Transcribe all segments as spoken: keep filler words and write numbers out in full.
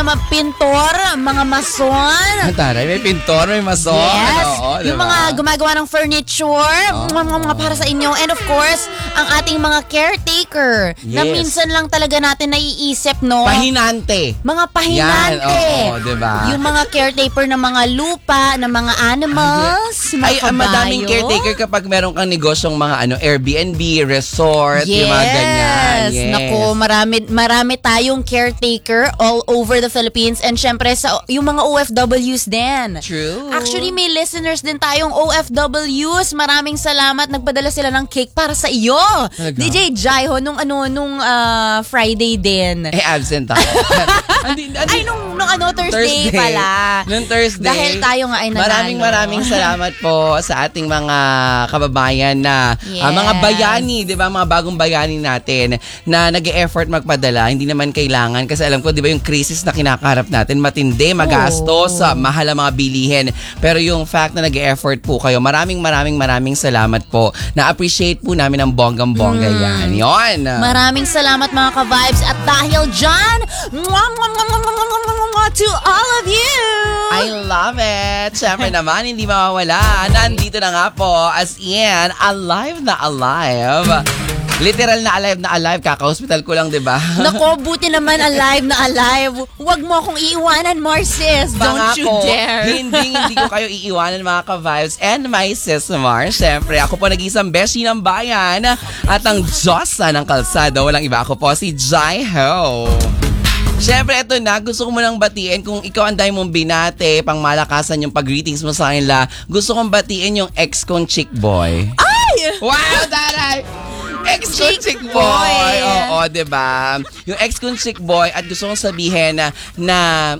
mga pintor, mga mason. Taray, may pintor, may mason. Yes. Oo, yung diba? mga gumagawa ng furniture, Oh. mga, mga para sa inyo. And of course, ang ating mga caretaker na Yes. minsan lang talaga natin naiisip, no? Pahinante. Mga pahinante. Yan, oo, diba? Yung mga caretaker ng mga lupa, ng mga animals, mga Ay, ang kabayo. madaming caretaker kapag meron kang negosyong mga ano Airbnb, resort, Yes. yung mga ganyan. Yes. Naku, marami, marami tayong caretaker all over the Philippines and syempre sa yung mga O F Ws din. True. Actually, may listeners din tayong O F Ws. Maraming salamat. Nagpadala sila ng cake para sa iyo. Talaga? D J Jaiho, nung ano, nung ah, Friday din. Eh, absent ako. andi, andi, Ay, nung, nung ano, Thursday, pala. Nung Thursday. Dahil tayo nga ay nanalo. Maraming maraming salamat po sa ating mga kababayan na Yes. ah, mga bayani, di ba? Mga bagong bayani natin na nag-e-effort magpadala. Hindi naman kailangan kasi alam ko, di ba, yung crisis na kinakaharap natin, matindi, magastos, Oo. oh. mahal ang mga bilihin. Pero yung fact na nag-e-effort po kayo, maraming maraming maraming salamat po. Na-appreciate po namin ang bonggang-bongga Mm. yan. Yon. Maraming salamat mga ka-vibes at dahil dyan, mwah, mwah, mwah, mwah, mwah, mwah, mwah, mwah, to all of you! I love it! Siyempre naman, hindi mawawala. Nandito na nga po, as in, alive na alive. Literal na alive na alive. Kaka-hospital ko lang, di ba? Nako, buti naman alive na alive. Huwag mo akong iiwanan, Marcis. Don't you Pangako, dare. Hindi, hindi ko kayo iiwanan mga ka-vibes and my sis Mar. Siyempre, ako po nag-isang beshi ng bayan at ang Diyosa ng kalsada. Walang iba, ako po si Jai Ho. Siyempre, ito na. Gusto ko munang batiin kung ikaw ang dahil mong binate, pang malakasan yung pag-greetings mo sa kanila. Gusto kong batiin yung ex kong chick boy. Ay! Wow, taray! Ex kong Chick chick boy. boy. Oo, diba? Yung ex kong chick boy at gusto kong sabihin na, na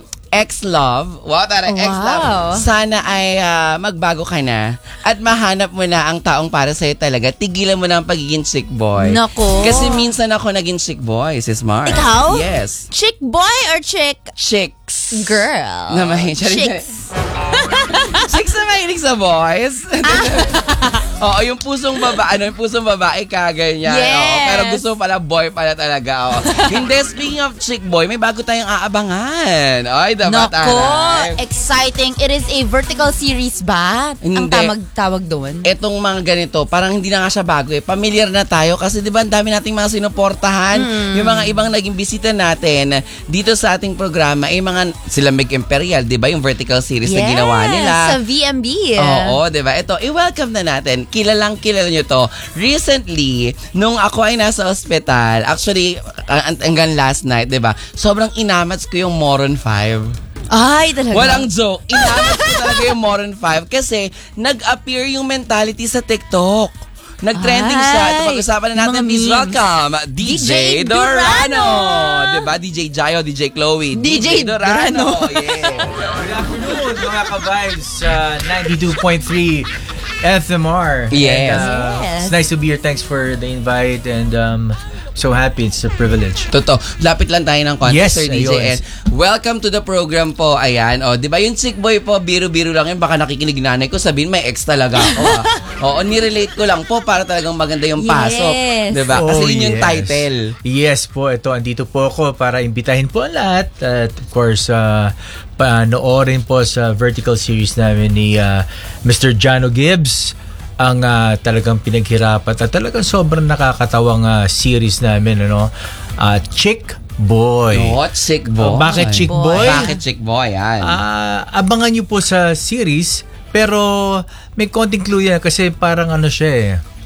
ex-love, wow, taray, Wow. ex-love, sana ay ah, magbago ka na at mahanap mo na ang taong para sa'yo talaga. Tigilan mo na ang pagiging chick boy. Nako. Kasi minsan ako naging chick boy, sis Mar. Ikaw? Yes. Chick boy or chick Chicks. girl? Na mahilig. Chicks. Chicks na mahilig sa boys. Oo, yung pusong babae, ano, yung pusong babae ka, ganyan. Yes. Oo, pero gusto mo pala boy pala talaga. Oh. Hindi, speaking of chick boy, may bago tayong aabangan. Ay, dapat Nako, taray. exciting. It is a vertical series ba? Ang Hindi. tamag-tawag doon? Etong mga ganito, parang hindi na nga siya bago eh. Familiar na tayo kasi di ba ang dami nating mga sinuportahan. Hmm. Yung mga ibang naging bisita natin dito sa ating programa, ay mga sila Meg Imperial, di ba? Yung vertical series na ginawa nila. Sa V M B. Oo, di ba? Ito, i-welcome na natin. Kilalang kilala nyo to. Recently, nung ako ay nasa ospital, actually, uh, hanggang last night, di ba? Sobrang inamats ko yung Moron five. Ay, talaga. Walang joke. Inamats ko talaga yung Moron five kasi nag-appear yung mentality sa TikTok. Nag-trending Ay, siya. Ito pag-usapan na natin. mga Please memes. welcome D J, D J Dorano. Durano. Diba? D J Jayo, D J Chloe. D J Durano. Yeah. Good afternoon, mga ka-vibes. Uh, ninety-two point three F M R. Yes. And, uh, Yes. It's nice to be here. Thanks for the invite. And um, so happy. It's a privilege. Totoo. Lapit lang tayo ng konti, Yes, Sir D J. ayun. And welcome to the program po. Ayan. O, di ba yung chick boy po, biro-biro lang yun. Baka nakikinig nanay ko, sabihin may ex talaga ako. ah. Oo, nirelate ko lang po para talagang maganda yung pasok. Yes. Di ba? Kasi Oh, yun yung yes. title. Yes po. Ito, andito po ako para imbitahin po ang lahat. At of course, uh, panoorin po sa vertical series namin ni uh, Mister Jano Gibbs ang uh, talagang pinaghirapan at talagang sobrang nakakatawang uh, series namin, ano? Uh, Chick Boy. No, chick boy. Oh, bakit Chick Boy? Bakit chick boy? Yan. Ah, abangan nyo po sa series, pero may konting clue yan kasi parang ano siya eh.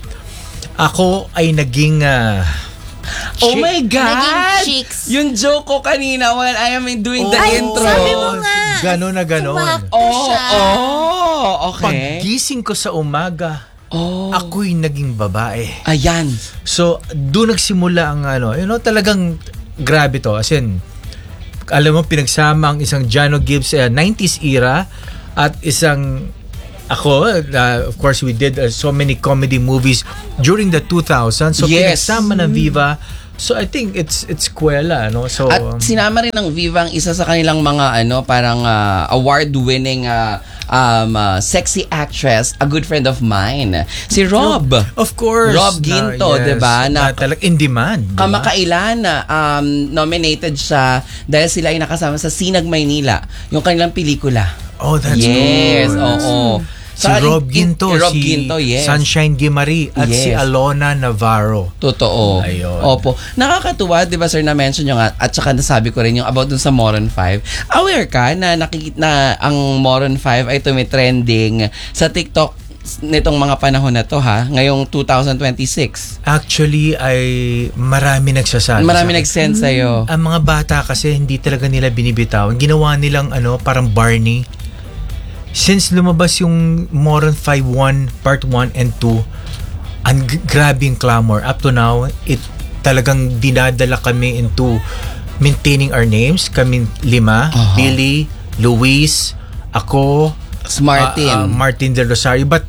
Ako ay naging ah, Oh chick. my God! Naging chicks. Yung joke ko kanina while I am doing the Ay, intro. sabi mo nga. Ganon na ganon. Sumakto Oh, siya. oh, okay. Paggising ko sa umaga, Oh. ako'y naging babae. Ayan. So, doon nagsimula ang ano, you know, talagang grabe to. As in, alam mo, pinagsama ang isang Jano Gibbs uh, nineties era at isang ako, uh, of course, we did uh, so many comedy movies during the two thousands. So, Yes. pinagsama ng Viva. So, I think it's it's kwela, no? So, At um, sinama rin ng Viva ang isa sa kanilang mga ano, parang ah, award-winning ah, um, uh, sexy actress, a good friend of mine, si Rob. Of course. Rob Ginto, na, yes, 'di ba? Na, Na talag in demand. Diba? kamakailan na um, nominated siya dahil sila ay nakasama sa Sinag Maynila, yung kanilang pelikula. Oh, that's yes, good. oo. Si Sa- Rob in- Ginto, in- Rob si Ginto, yes. Sunshine Guimari, at si Yes. Alona Navarro. Totoo. Ayun. Opo. Nakakatuwa, 'di ba sir, na mention nyo nga at saka nasabi ko rin yung about dun sa Moron five. Aware ka na nakikita na ang Moron five ay tumitrending sa TikTok nitong mga panahon na to ha, ngayong twenty twenty-six. Actually, ay marami nagsasabi. Marami sa akin. nag-send sa'yo. Ang mga bata kasi hindi talaga nila binibitawan. Ginawa nilang ano, parang Barney. Since lumabas yung Moron five one, Part one and two, ang g- grabing clamor. Up to now, it talagang dinadala kami into maintaining our names. Kami lima, Uh-huh. Billy, Luis, ako, Martin. ah, ah, Martin Del Rosario, but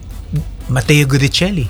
Mateo Gudicelli.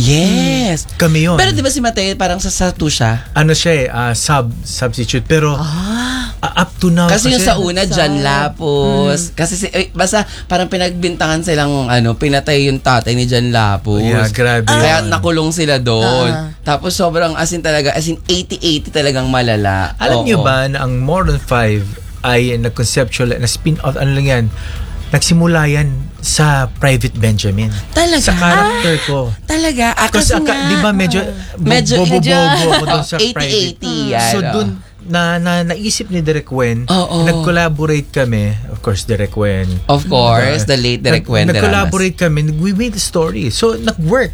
Yes. Kami yun. Pero 'di ba si Mateo parang sa satu siya? Ano siya eh, ah, sub, substitute. Pero ah, up to now. Kasi yung sa una, John Lapus. Kasi si, eh, basta parang pinagbintangan silang ano, pinatay yung tatay ni John Lapus. Yeah, grabe Kaya yun. nakulong sila doon. Ah. Tapos sobrang as in talaga, as in eighty eighty talagang malala. Alam Oo. niyo ba na ang Moron five ay nag-conceptual, na spin-off, ano lang yan, nagsimula yan sa Private Benjamin. Talaga? Sa character ko. Talaga? Ah, Kasi kasi aka- nga. di ba medyo, Medyo- bobo-bobo ako doon sa eighty Private. eighty yan. So oh. dun, na, na naisip ni Direk Wen, Oo. nag-collaborate kami, of course, Direk Wen. Of course, the late Direk Wen Nag- Deramas. Nag-collaborate kami, we made the story. So, nag-work.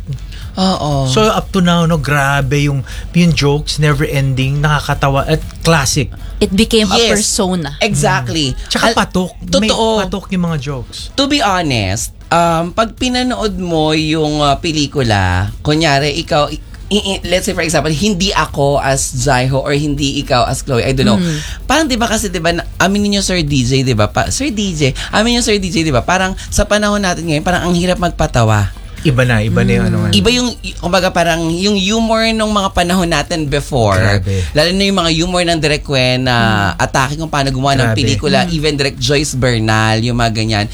Oo. So up to now, no, grabe yung yung jokes, never ending, nakakatawa at classic. It became a Yes. persona. Exactly. Tsaka Al- patok. May Totoo. patok yung mga jokes. To be honest, um, pag pinanood mo yung uh, pelikula, kunyari, ikaw, i- i- let's say for example, hindi ako as Jaiho or hindi ikaw as Chloe, I don't know. Parang 'di ba kasi 'di ba, na- aminin niyo Sir D J, 'di ba? Pa, Sir D J, aminin niyo Sir D J, 'di ba? Parang sa panahon natin ngayon, parang ang hirap magpatawa. Iba na, iba na yung ano. nga. Iba yung, y- kumbaga parang yung humor ng mga panahon natin before. Grabe. Lalo na yung mga humor ng Direk Wen na atake kung paano gumawa ng Grabe. pelikula. Even Direk Joyce Bernal, yung mga ganyan.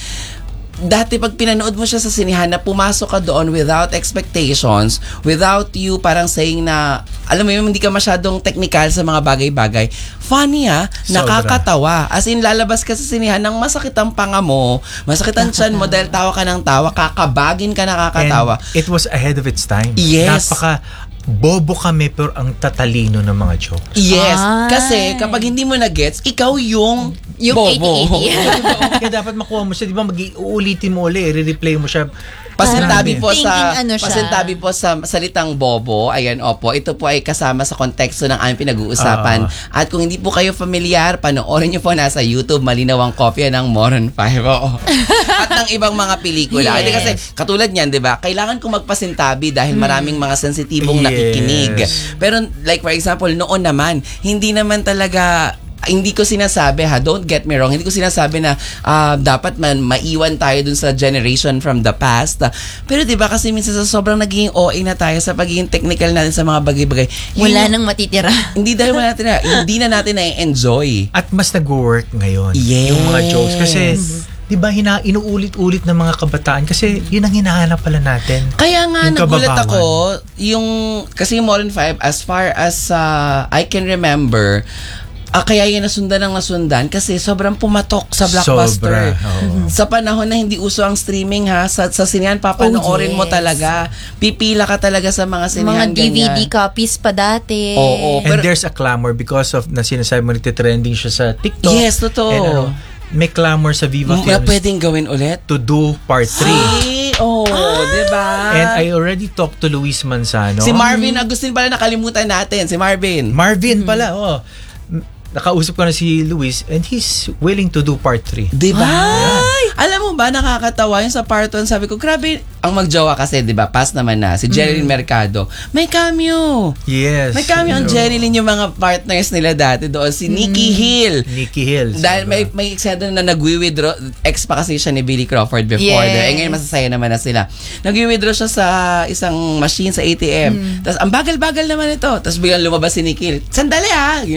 Dati pag pinanood mo siya sa sinihan na pumasok ka doon without expectations, without you parang saying na, alam mo yun, hindi ka masyadong technical sa mga bagay-bagay. Funny ha, Sobra. nakakatawa. As in, lalabas ka sa sinihan ng masakit ang panga mo, masakit ang tiyan mo dahil tawa ka ng tawa, kakabagin ka nakakatawa. And it was ahead of its time. Yes. Napaka bobo kami pero ang tatalino ng mga jokes. Yes, Ay. kasi kapag hindi mo na-gets, ikaw yung, Yung bobo. eighty eighty. Kaya dapat makuha mo siya, di ba? Mag-uulitin mo ulit, i-replay mo siya. Pasintabi po Thinking sa ano siya. pasintabi po sa salitang bobo. Ayan, opo. Ito po ay kasama sa konteksto ng aming pinag-uusapan. At kung hindi po kayo familiar, panoorin niyo po nasa YouTube, malinaw ang kopya ng Moron five. Oo. At ng ibang mga pelikula. Yes. Hindi kasi katulad niyan, 'di ba? Kailangan kong magpasintabi dahil maraming mga sensitibong Yes. nakikinig. Pero like for example, noon naman, hindi naman talaga hindi ko sinasabi ha, don't get me wrong, hindi ko sinasabi na ah, dapat man maiwan tayo dun sa generation from the past. Pero 'di ba kasi minsan sa sobrang naging O A na tayo sa pagiging technical natin sa mga bagay-bagay. yun Wala yung- nang matitira. Hindi dahil wala natin na, hindi na natin na-enjoy. At mas nag-work ngayon. Yes. Yung mga jokes. Kasi, di ba, hina, inuulit-ulit ng mga kabataan. Kasi, yun ang hinahanap pala natin. Kaya nga Yung nagulat kababawan. ako yung kasi yung Moron five as far as uh, I can remember, ah, kaya yan nasundan ng nasundan kasi sobrang pumatok sa Blockbuster. Sobra, oo. Sa panahon na hindi uso ang streaming ha, sa, sa sinihan papanoorin Oh, mo yes. talaga. Pipila ka talaga sa mga Mga sinihan D V D ganyan. copies pa dati. Oo. And Pero- there's a clamor because of, na sinasabi mo, nagtitrending siya sa TikTok. Yes, totoo. And ano, may clamor sa Viva Mm, na Films pwedeng gawin ulit. to do part three. Ay, oh, di ba? And I already talked to Luis Manzano. Si Marvin Agustin pala nakalimutan natin. Si Marvin. Marvin pala, oh. Nakausap ko na si Luis and he's willing to do part three. Di ba? Alam mo ba, nakakatawa yung sa part one. Sabi ko, grabe, ang magjowa kasi, di ba, pass naman na, si Jerilyn Mercado. May cameo. Yes. May cameo ang No. Jerilyn, yung mga partners nila dati doon. Si Nikki Hill. Nikki Hills. Dahil may may eksena na nagwi-withdraw, ex pa kasi siya ni Billy Crawford before. Yes. there. Eh ngayon masasaya naman na sila. Nagwi-withdraw siya sa isang machine sa A T M. Tapos ang bagal-bagal naman ito. Tapos biglang lumabas si Nikki Hill. Sandali ha! Yung,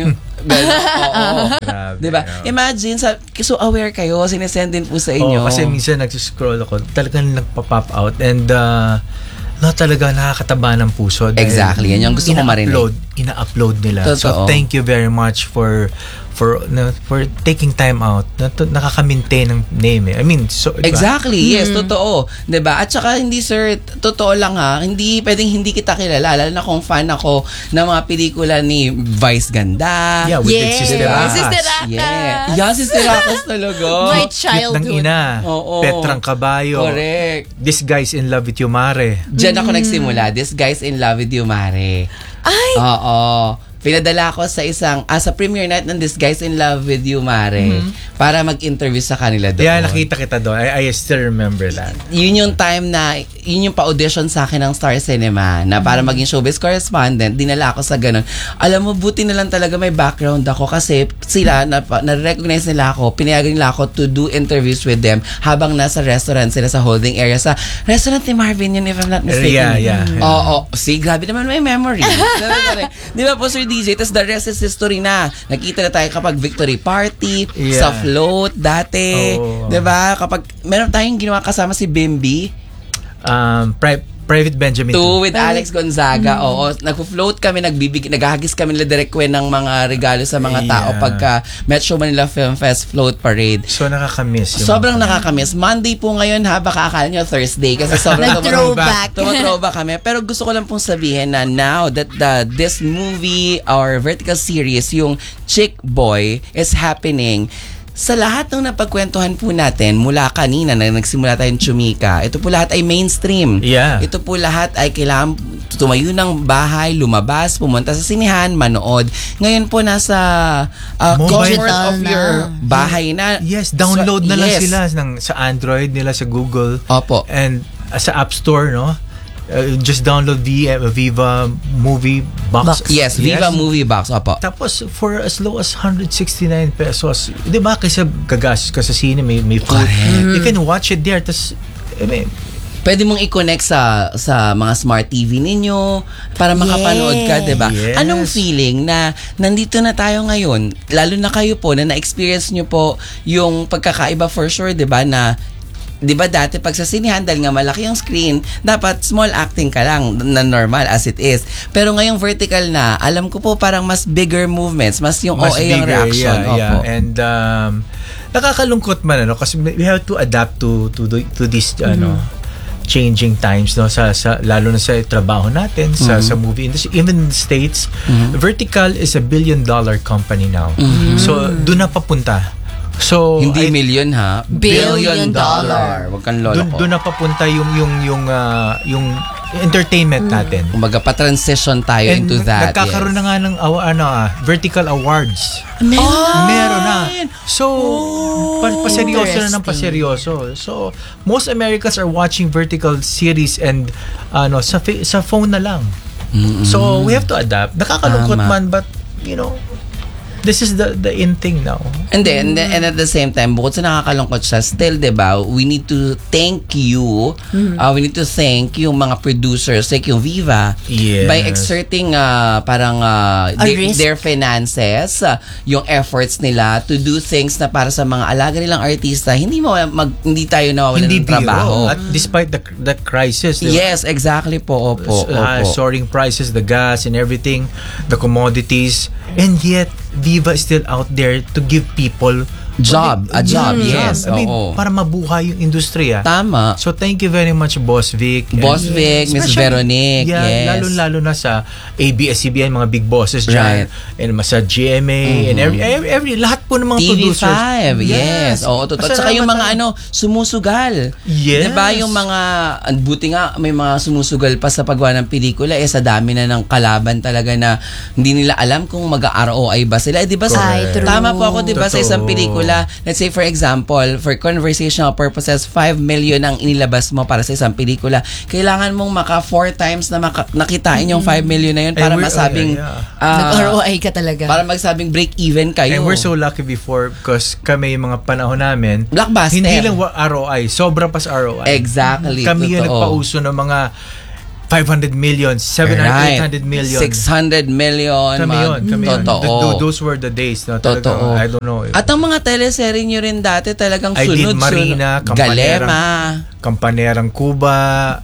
Ganun, oo. Grabe, Diba? no? Imagine, sa, so aware kayo, sinesend din po sa inyo. Oo, kasi minsan nag-scroll ako, talagang nagpa-pop out and uh, no, talaga nakakataba ng puso. dahil Exactly, yan yung gusto ko marinig. ina-upload, ina-upload nila. Totoo. So thank you very much for for no, for taking time out. Na, to, nakaka-maintain ng name eh. I mean, so diba? Exactly, yes, totoo. 'Di ba? At saka hindi sir, t- totoo lang ha, hindi pwedeng hindi kita kilala, lalo na kung fan ako ng mga pelikula ni Vice Ganda. Yeah, with Yes. Sister Diba? Akas. Sister Akas. Yeah. Yeah, Sister Akas talaga. My Cute childhood. ng ina. Oo. Petrang Kabayo. Correct. This guy's in love with you, Mare. Diyan ako nagsimula. This guy's in love with you, Mare. Ay, Oo. Pinadala ko sa isang, ah, sa premiere night ng This Guy's in Love with You, Mare, para mag-interview sa kanila doon. Yeah, nakita kita doon. I, I still remember that. Yun yung time na, yun yung pa-audition sa akin ng Star Cinema na para maging showbiz correspondent, dinala ako sa ganun. Alam mo, buti na lang talaga may background ako kasi sila, na, na-recognize nila ako, pinayagan nila ako to do interviews with them habang nasa restaurant sila sa holding area. Sa restaurant ni Marvin yun, if I'm not mistaken. Yeah, yeah, yeah. Oo. See, grabe naman may memory. Di ba po, Sir D J? Tapos the rest is history na. Nakita na tayo kapag victory party, Yeah. sa float, dati. Oo. Di ba? Kapag meron tayong ginawa kasama si Bimby, Um, pri- Private Benjamin two two. with Alex Gonzaga. Oo, nagfo-float kami, nagbibig naghahagis kami nila direct Quen ng mga regalo sa mga tao Yeah. pagka Metro Manila Film Fest float parade. So nakakamiss. yung- Sobrang nakakamiss. Monday po ngayon ha, baka akala nyo Thursday kasi sobrang Nag-throwback. Tumatrova kami. Pero gusto ko lang pong sabihin na now that the this movie or vertical series, yung Chick Boy, is happening, sa lahat ng napagkwentuhan po natin mula kanina na nagsimula tayong tsumika, ito po lahat ay mainstream. Yeah. Ito po lahat ay kailangan tumayo ng bahay, lumabas, pumunta sa sinihan, manood. Ngayon po nasa uh, Mobile comfort na. of your bahay na. Yes, download So, na lang yes. sila ng, sa Android nila, sa Google. Opo. And uh, sa App Store, no? Uh, just download V- uh, Viva Movie Box. Box. Yes, Viva Movie Box. Opo. Tapos, for as low as one hundred sixty-nine pesos, di ba, kasi gagastos ka sa sine, may, may food. You can watch it there. Tapos, I mean, Pwede mong i-connect sa sa mga smart T V ninyo para makapanood ka, 'di ba? Yes. Anong feeling na nandito na tayo ngayon, lalo na kayo po na na-experience nyo po yung pagkakaiba for sure, 'di ba, na 'di ba dati pag sa sinihan dahil nga malaki yung screen, dapat small acting ka lang na normal as it is. Pero ngayong vertical na, alam ko po parang mas bigger movements, mas yung mas O A yung bigger, reaction. yeah, yeah. Opo. And um, nakakalungkot man, ano, kasi we have to adapt to to the- to this ano changing times, no, sa, sa lalo na sa trabaho natin sa sa movie industry, even in the States. Vertical is a billion dollar company now, so doon na papunta. So Hindi I- million ha, Billion dollar. Wag kang lolo doon ko. doon na papunta yung yung yung ah, yung entertainment natin. Kumbaga pa-transition tayo And into that. nagkakaroon yes. na nga ng awa, ano, ah, vertical awards. Meron. Meron na. So, pa- paseryoso na ng interesting. paseryoso. So, most Americans are watching vertical series and ano sa fa- sa phone na lang. So, we have to adapt. Nakakalungkot Tama. man, but you know, this is the the in thing now. And then, and at the same time, bukod sa nakakalungkot siya, still, di ba, we need to thank you, uh, we need to thank yung mga producers, like yung Viva, Yes. by exerting uh, parang uh, A their, risk. their finances, uh, yung efforts nila to do things na para sa mga alaga nilang artista, hindi mo mag, hindi tayo nawawalan Hindi ng trabaho. biro. At despite the the crisis, di ba? Yes, exactly po, opo, uh, opo. soaring prices, the gas and everything, the commodities, and yet Viva is still out there to give people Job, a job, Mm, yes, I mean, oo. para mabuhay yung industriya. Tama. So thank you very much, Boss Vic. Boss And Vic, Miss especially, Veronique, yeah, yes. lalo-lalo na sa A B S C B N, mga big bosses dyan. Right. And sa G M A, and every, every, every, lahat po ng mga T V producers. five, yes. Oo, totoo. At saka yung mga ano, sumusugal. Yes. Diba yung mga, ang buti nga, may mga sumusugal pa sa paggawa ng pelikula, eh sa dami na ng kalaban talaga na hindi nila alam kung mag-R O I ba sila. Eh, diba sa, Ay, true. tama po ako, diba sa isang Totoo. pelikula, let's say for example, for conversational purposes, five million ang inilabas mo para sa isang pelikula. Kailangan mong maka four times na maka, nakitain yung five million na yun para And we're- masabing, oh, yeah, ah, Nag-R O I ka talaga. para magsabing break even kayo. And we're so lucky before because kami yung mga panahon namin, Blockbuster. hindi lang wa- R O I, sobra pa sa R O I. Exactly, Kami yung totoo. nagpauso ng mga five hundred million, seven hundred, Right. eight hundred million. six hundred million. Kami mga- yun, kami yun. Totoo. Th- th- Those were the days. No? Talagang, Totoo. I don't know. At ang mga teleserye nyo rin dati talagang I did sunod-sunod. Marina, Campanera. Galema. Kampanerang Cuba.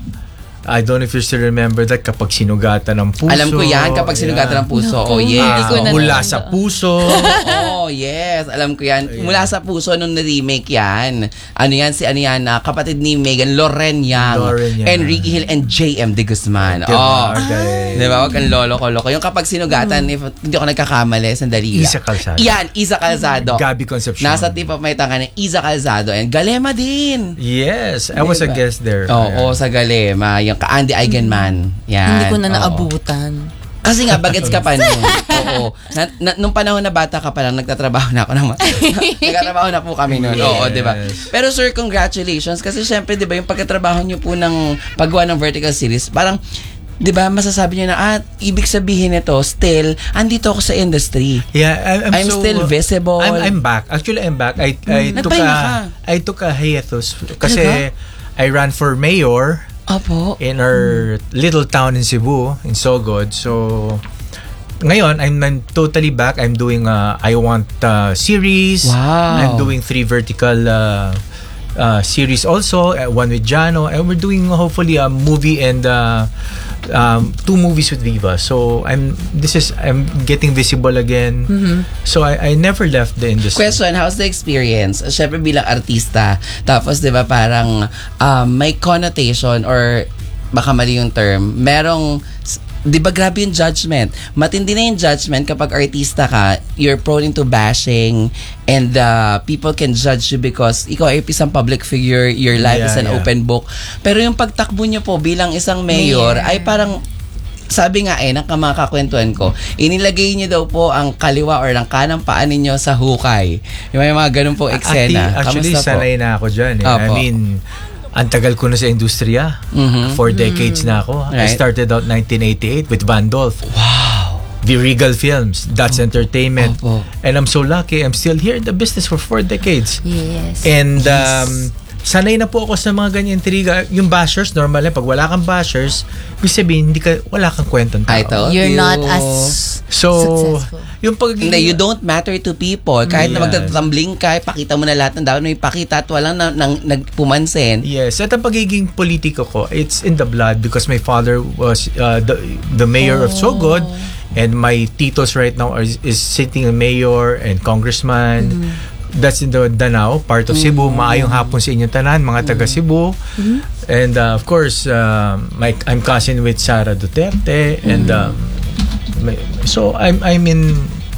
I don't know if you still remember that kapag sinugatan ng puso. Alam ko yan kapag sinugatan ng puso. Naku, Oh, yes. hindi ko Ah, na- mula sa puso. Oh, yes. Alam ko yan. Mula sa puso nung na-remake yan. Ano yan? Si ano yan? ah, kapatid ni Megan, Loren Yang. Loren Yang. Enrique Hill and J M De Guzman. Diba? Oh. Okay. Di ba? Wag kang lolo-lolo. Yung kapag sinugatan, if hindi ako nagkakamali, sandali lang. Isa Calzado. Yan, Isa Calzado. Gabi Concepcion. Nasa tip of my tongue ni Isa Calzado. And Galema din. Yes, I was a Diba? guest there. Oo, sa Galema. Yung ka-Andy Eigenman. Yan. Hindi ko na Oo. naabutan. Kasi nga, bagets ka pa nun. Oo. Na, na, nung panahon na bata ka pa lang, nagtatrabaho na ako ng nagtatrabaho na po kami nun. Oo, Yes. di ba? Pero sir, congratulations. Kasi syempre, di ba, yung pagkatrabaho nyo po ng paggawa ng vertical series, parang, di ba, masasabi nyo na, ah, ibig sabihin nito, still, andito ako sa industry. Yeah, I, I'm, I'm so, still visible. I'm, I'm back. Actually, I'm back. I, I took Nagpahinga a, ka? I took a hiatus kasi I ran for mayor Opo. in our little town in Cebu, in Sogod. So, ngayon, I'm, I'm totally back. I'm doing uh, I Want uh, series. Wow. I'm doing three vertical uh, uh, series also, uh, one with Jano. And we're doing hopefully a movie and uh, um, two movies with Viva. So, I'm this is I'm getting visible again. So, I, I never left the industry. Question, how's the experience? Siyempre bilang artista, tapos 'di ba parang um, may connotation or baka mali yung term, merong 'di ba grabe yung judgment. Matindi na yung judgment kapag artista ka, you're prone into bashing and uh, people can judge you because ikaw ay isang public figure, your life Yeah, is an yeah. open book. Pero yung pagtakbo niyo po bilang isang mayor Mayor. ay parang sabi nga eh, ng kamakakwentuhan ko, inilagay niyo daw po ang kaliwa or ang kanang paa ninyo sa hukay. Yung may mga ganun po eksena. Actually, Kamusta po? sanay na ako dyan. Eh. I Opo. mean, ang tagal ko na sa industriya. Mhm. Four decades na ako. I Right. started out nineteen eighty-eight with Vandolph. Wow. The Regal Films, That's Entertainment. Opo. And I'm so lucky, I'm still here in the business for four decades. Yes. And um, sanay na po ako sa mga ganyan intriga. Yung bashers, normal yan. Pag wala kang bashers, ibig sabihin, hindi ka, wala kang kwentong I tao. told You're you. not as So, successful. yung pagiging... Hindi, you don't matter to people. Kahit na Yes. magtatambling ka, pakita mo na lahat ng dapat may pakita at walang na, nang, nagpumansin. Yes, at ang pagiging politiko ko, it's in the blood because my father was uh, the the mayor of Sogod and my titos right now are, is sitting a mayor and congressman. That's in the Danao, part of Cebu. Maayong hapon sa inyong tanan, mga taga Cebu. And uh, of course, um, my, I'm cousin with Sara Duterte and um, may- so I'm I'm in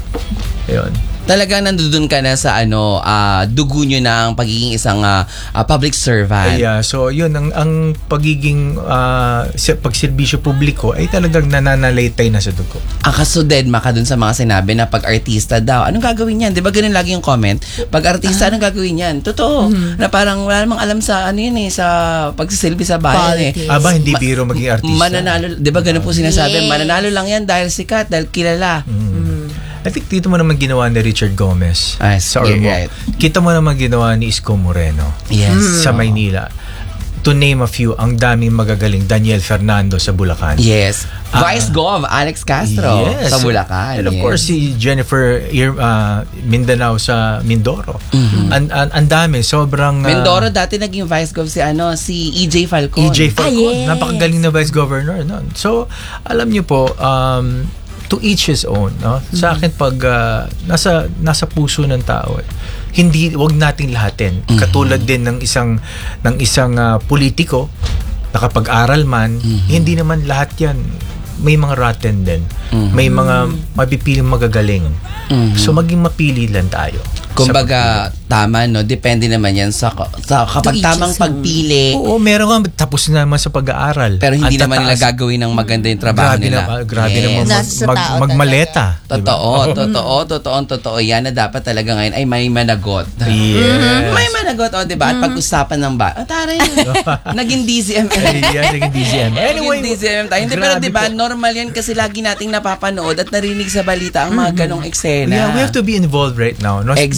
yun. Talagang nandun ka na sa ano, ah, dugo nyo na ang pagiging isang ah, ah, public servant. Yeah, so yun ang ang pagiging uh, pagserbisyo publiko ay talagang nananalaytay na sa dugo. Ang kasudedma ka dun sa mga sinabi na pag artista daw, anong gagawin yan? Di ba ganun lagi yung comment? Pag artista, anong gagawin yan? Totoo. Na parang wala namang alam sa ano yun eh, sa pagsisilbi sa bayan eh. Politics. Aba, hindi Ma- biro maging artista. Mananalo, di ba ganun po sinasabi? Yes. Mananalo lang yan dahil sikat, dahil kilala. I think dito mo naman ginawa ni Richard Gomez Ah, sa yeah, Ormoc. right. Kita mo naman ginawa ni Isko Moreno Yes. sa Maynila. To name a few, ang daming magagaling. Daniel Fernando sa Bulacan. Yes. Ah. Vice Gov, Alex Castro Yes. sa Bulacan. And of Yes. course, si Jennifer Ir- uh, Mindanao sa Mindoro. Ang an, an dami, sobrang... uh, Mindoro dati naging Vice Gov si ano, si E J Falcon. E J Falcon, Ah, yes. napakagaling na Vice Governor. No? So, alam niyo po, um, to each his own. No? Sa akin, pag uh, nasa, nasa puso ng tao, eh, hindi, wag nating lahatin. Katulad din ng isang, ng isang uh, politiko, nakapag-aral man, hindi naman lahat yan. May mga rotten din. May mga mapipiling magagaling. So, maging mapili lang tayo. Kumbaga, tama, no? Depende naman yan sa, sa kapag To each tamang his own. pagpili. Oo, meron nga, tapos na naman sa pag-aaral. Pero hindi Ang naman nila tataas. gagawin ng maganda yung trabaho Grabe nila. na, grabe Yes. naman mag, Nasa sa mag, tao magmaleta. Totoo, totoo, totoo, totoo. Yan na dapat talaga ngayon ay may managot. Yes. May managot, o, diba? At pag-usapan ng ba, oh, taray, naging D Z M. Ay, yan, naging D Z M. Anyway, Naging D Z M tayo. Hindi, pero grabe diba, po. normal yan kasi lagi nating napapanood at narinig sa balita ang mga ganong eksena. Yeah, we have to be involved right now. No? Exactly.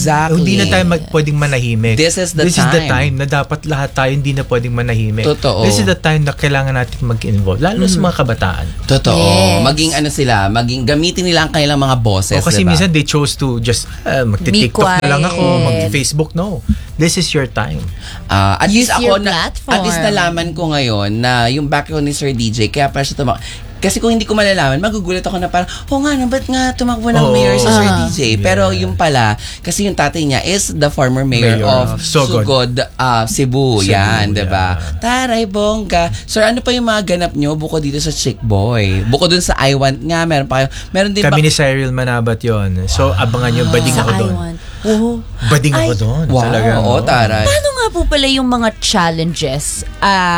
Exactly. Hindi na tayo mag- pwedeng manahimik. This is the This is the time. time na dapat lahat tayo hindi na pwedeng manahimik. Totoo. This is the time na kailangan natin mag-involve. Lalo sa mga kabataan. Totoo. Yes. Maging ano sila, maging gamitin nila ang kanilang mga boses, O kasi diba? minsan they chose to just uh, magti-TikTok na lang ako, quiet. magti-Facebook. No. This is your time. Ah, at Use least your ako na, platform. at least nalaman ko ngayon na yung background ni Sir D J, kaya pala siya tumak... Kasi kung hindi ko malalaman, magugulat ako na parang, oh nga, no, ba't nga tumakbo ng Oo. mayor si Sir Ah. D J? Pero yung pala, kasi yung tatay niya is the former mayor, Mayor of of Sogod. Sugod, ah, Cebu. Cebu, Yan, yeah. diba? Taray, bongga. Sir, ano pa yung mga ganap nyo bukod dito sa Chick Boy? Bukod dun sa I Want nga, meron pa kayo. Meron din Kami ba? ni Cyril Manabat yon. So, abangan nyo, bading Sa ako I doon. Want. Oh. Bading ako Ay, doon. Wow, Talaga. oo, taray. Paano nga po pala yung mga challenges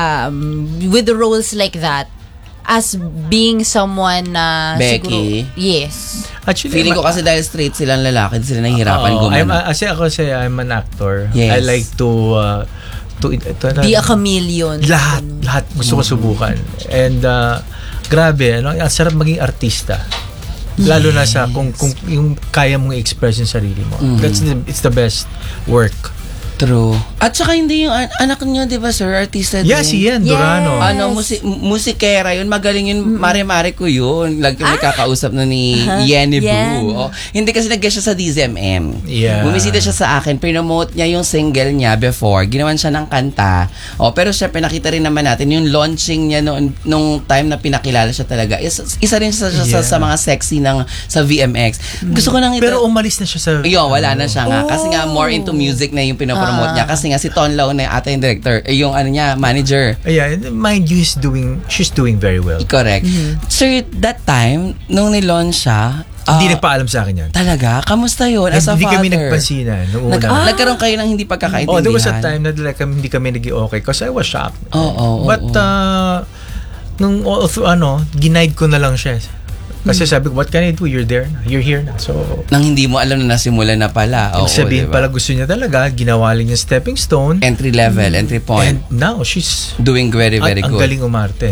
um, with the roles like that as being someone na Becky? siguro... Yes. Actually, Feeling ko ma- kasi dahil straight silang lalaki, hindi sila nahihirapan Oo, I'm, gumana. uh, kasi ako say I'm an actor. Yes. I like to uh, to, to Be a chameleon. lahat lahat gusto ko subukan. And uh, grabe, ano, ang sarap maging artista. Lalo na sa kung kung yung kaya mong i-express yung sarili mo. That's the, it's the best work. True. At saka hindi yung an- anak niyo, di ba, sir? Artista din. Yeah, si Ian Durano. Yes. Ano, musi- musikera yun. Magaling yun. Mare-mare ko yun. Lagi may kakausap na ni Uh-huh. Yenny Yan. Boo. Oh, hindi kasi nag-guest siya sa D Z M M. Yeah. Bumisita siya sa akin. Pinomote niya yung single niya before. Ginawan siya ng kanta. Oh, pero syempre nakita rin naman natin yung launching niya noon nung time na pinakilala siya talaga. Isa, isa rin siya sa, sa, Yeah. sa mga sexy ng sa V M X. Gusto ko nang ito. Pero umalis na siya sa Yo, wala na siya nga. Kasi nga, more into music na yung pinopromote Ah. niya. Kasi nga, si Ton Lau na ata yung director, eh, yung ano niya, manager. Yeah, mind you, he's doing, she's doing very well. Correct. Sir, that time, nung nilaunch siya, ah, Hindi nagpaalam sa akin yan. talaga? Kamusta yun as a Hindi father? kami nagpansinan noong Nag- una. Nagkaroon kayo ng hindi pagkakaintindihan? Oh, there was a time na like, hindi kami naging okay because I was shocked. Oo, oo, But, oo. uh, nung, all through, ano, ginaid ko na lang siya. Kasi sabi ko, what can I do? You're there na. You're here na. So, Nang hindi mo alam na nasimula na pala. Oo, ibig sabihin diba? pala gusto niya talaga, ginawa lang yung stepping stone. Entry level, entry point. And now, she's Doing very, very ang, ang good. galing umarte.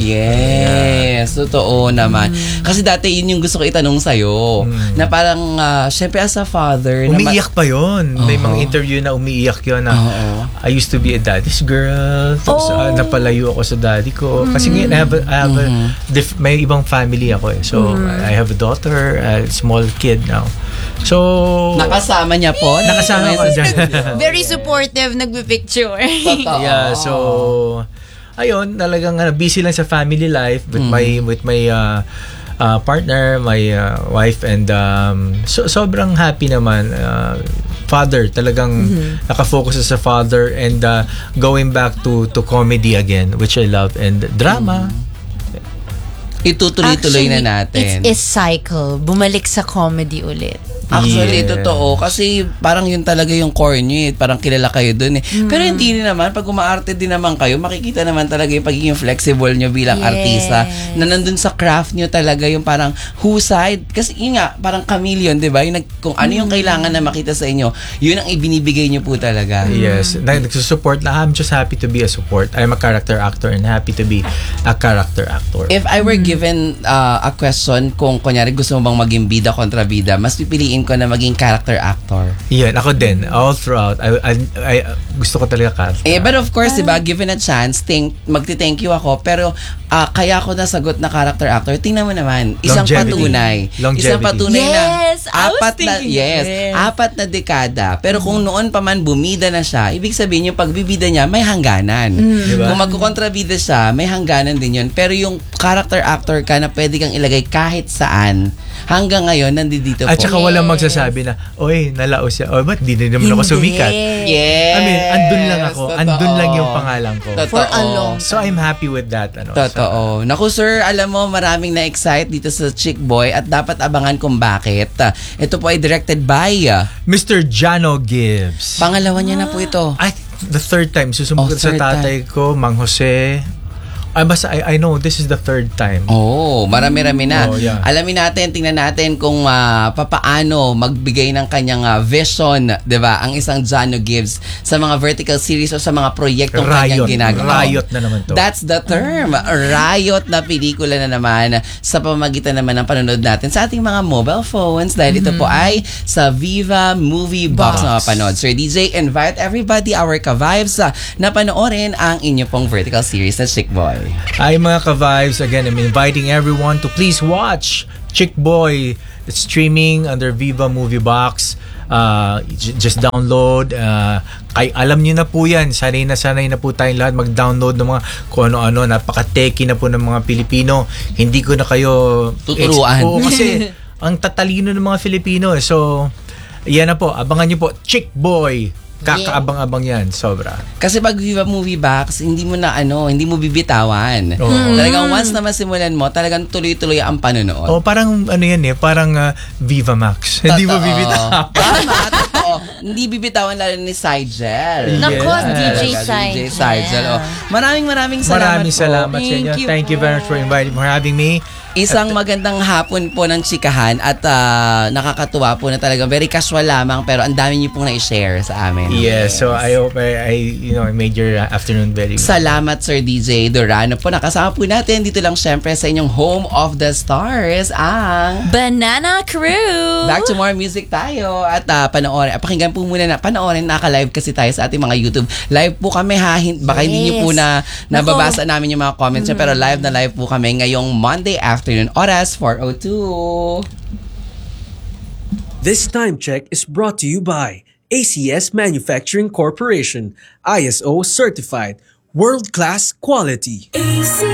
Yes, totoo naman. Kasi dati yun yung gusto ko itanong sa'yo. Na parang, ah, syempre as a father, na ma- Umiiyak pa yon. May Oo. mga interview na umiiyak yun na Oo. I used to be a daddy's girl. Tapos Oh. ah, napalayo ako sa daddy ko. Kasi ngayon, I have, a, I have a, dif- may ibang family ako eh. So, I have a daughter, a small kid now. So, nakasama niya po. nakasama ko dyan. Very supportive, nagbe-picture. Totoo. Yeah, so ayun, talagang uh, busy lang sa family life with my with my uh, uh, partner, my uh, wife, and um, so sobrang happy naman. Uh, father, talagang nakafocus sa father and uh, going back to to comedy again, which I love, and drama. Itutuloy-tuloy na natin. It's a cycle. Bumalik sa comedy ulit. Actually, Yes. totoo. Kasi parang yun talaga yung core nyo eh. Parang kilala kayo dun eh. Pero hindi rin naman. Pag umaarte din naman kayo, makikita naman talaga yung pagiging flexible nyo bilang Yes. artista. Na nandun sa craft nyo talaga yung parang husay. Kasi yun nga, parang chameleon, di ba? Yung nag, kung ano yung kailangan na makita sa inyo, yun ang ibinibigay nyo po talaga. Yes, na nagsusupport lang. I'm just happy to be a support. I'm a character actor and happy to be a character actor. If I were given uh, a question kung kunyari gusto mo bang maging bida kontra bida, mas pipiliin ko na maging character actor. Yan, ako din. All throughout, I, I, I, gusto ko talaga character. Eh, but of course, diba, given a chance, think, magti-thank you ako, pero ah, kaya ako nasagot na character actor, tingnan mo naman, isang Longevity. patunay. Longevity. Isang patunay na Yes, I was apat na, thinking yes, yes. apat na dekada. Pero kung noon pa man bumida na siya, ibig sabihin yung pagbibida niya, may hangganan. Diba? Kung magkukontrabida siya, may hangganan din yun. Pero yung character actor ka na pwede kang ilagay kahit saan, hanggang ngayon, nandito po. At saka walang magsasabi na, oy, nalaos siya. Oy, ba't di na naman ako Hindi. sumikat? Yes. I mean, andun lang ako. Totoo. Andun lang yung pangalan ko. Totoo. For a long So, I'm happy with that. Ano, Totoo. Naku sir, alam mo maraming na-excite dito sa Chick Boy at dapat abangan kung bakit. Ah, Ito po ay directed by ah, Sa, Mister Jano Gibbs. pangalawa niya na po ito. I, the third time, susumugod Oh, sa third tatay ko, Mang Jose, I, basta, I, I know this is the third time. Oh, marami-rami na. Oh, yeah. Alamin natin, tingnan natin kung uh, papaano magbigay ng kanyang uh, vision, 'di ba? Ang isang Jano Gibbs sa mga vertical series o sa mga proyektong kanyang Riot. ginagawa. Riot na naman to. That's the term. Riot na pelikula na naman sa pamamagitan naman ng panonood natin sa ating mga mobile phones dahil ito po ay sa Viva Movie Box na mapanood. Sir D J, invite everybody, our ka-vibes, uh, na panoorin ang inyo pong vertical series na Chick Boy. Ay mga ka-vibes, again, I'm inviting everyone to please watch Chick Boy. It's streaming under Viva Movie Box. Uh, j- just download. Uh, kay, alam niyo na po yan. Sanay na sanay na po tayong lahat mag-download ng mga kung ano-ano. Napaka-techy na po ng mga Pilipino. Hindi ko na kayo tuturuan. Oo, kasi ang tatalino ng mga Filipino. So, yan na po. Abangan niyo po. Chick Boy. Kakaabang-abang yan, sobra. Kasi pag Viva Movie Box, hindi mo na ano, hindi mo bibitawan. Oh. Talagang once na masimulan mo, talagang tuloy-tuloy ang panonood. Oh, parang ano yan eh, parang uh, Viva Max. Hindi mo Totoo. bibitawan. Tama, totoo. Hindi bibitawan lalo ni Sigel. Nako, Yes. D J Talaga, Sigel. D J Sigel. Oh. Maraming maraming salamat Maraming po. salamat sa inyo. Thank you Thank you very much for inviting for having me. Isang magandang hapon po ng chikahan at ah, nakakatuwa po na talagang very casual lamang pero ang dami niyo pong na-share sa amin. Yes, so I hope I, I you know I made your afternoon very good. Salamat Sir D J Durano po. Nakasama po natin dito lang syempre sa inyong Home of the Stars ang Banana Crew! Back to more music tayo at uh, panoorin. Pakinggan po muna na panoorin. Naka-live kasi tayo sa ating mga YouTube. Live po kami ha. Hin- Baka hindi niyo po na nababasa namin yung mga comments niyo, pero live na live po kami ngayong Monday afternoon oras four oh two. This time check is brought to you by A C S Manufacturing Corporation, I S O certified, world-class quality. A C